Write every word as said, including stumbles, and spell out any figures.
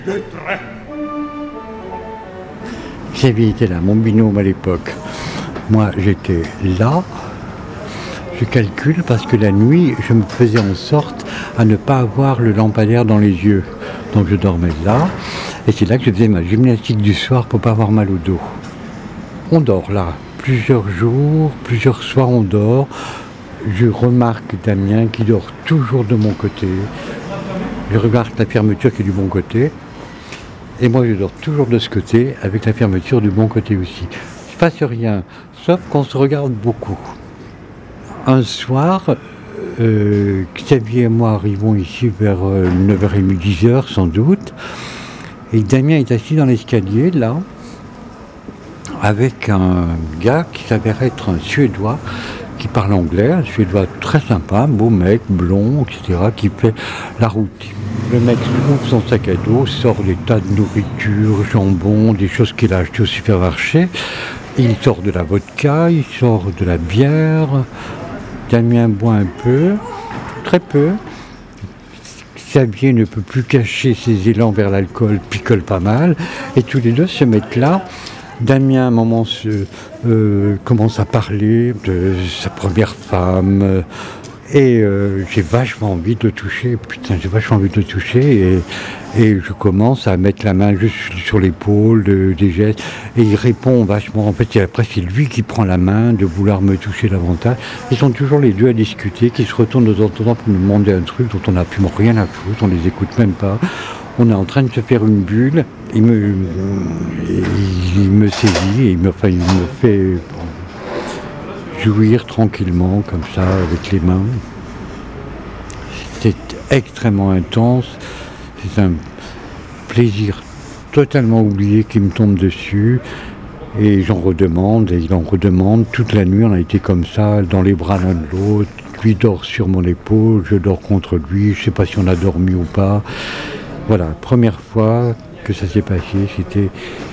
Xavier était là, mon binôme à l'époque. Moi, j'étais là. Je calcule parce que la nuit, je me faisais en sorte à ne pas avoir le lampadaire dans les yeux. Donc je dormais là. Et c'est là que je faisais ma gymnastique du soir pour pas avoir mal au dos. On dort là. Plusieurs jours, plusieurs soirs on dort. Je remarque Damien qui dort toujours de mon côté. Je remarque la fermeture qui est du bon côté. Et moi je dors toujours de ce côté avec la fermeture du bon côté aussi. Il ne se passe rien, sauf qu'on se regarde beaucoup. Un soir, euh, Xavier et moi arrivons ici vers euh, neuf heures trente, dix heures sans doute. Et Damien est assis dans l'escalier là, avec un gars qui s'avère être un Suédois qui parle anglais, un Suédois très sympa, beau mec, blond, et cetera, qui fait la routine. Le mec ouvre son sac à dos, sort des tas de nourriture, jambon, des choses qu'il a achetées au supermarché. Il sort de la vodka, il sort de la bière. Damien boit un peu, très peu. Xavier ne peut plus cacher ses élans vers l'alcool, picole pas mal. Et tous les deux se mettent là. Damien, à un moment, se, euh, commence à parler de sa première femme. Euh, et euh, j'ai vachement envie de le toucher. Putain, j'ai vachement envie de le toucher. Et, et je commence à mettre la main juste sur l'épaule, de, des gestes. Et il répond vachement. En fait, et après, c'est lui qui prend la main de vouloir me toucher davantage. Ils sont toujours les deux à discuter, qui se retournent de temps en temps pour nous demander un truc dont on n'a plus rien à foutre. On les écoute même pas. On est en train de se faire une bulle. Il me, il me saisit et il me, enfin, il me fait jouir tranquillement, comme ça, avec les mains. C'est extrêmement intense. C'est un plaisir totalement oublié qui me tombe dessus. Et j'en redemande, et il en redemande. Toute la nuit, on a été comme ça, dans les bras l'un de l'autre. Lui dort sur mon épaule, je dors contre lui. Je ne sais pas si on a dormi ou pas. Voilà, première fois que ça s'est passé, c'était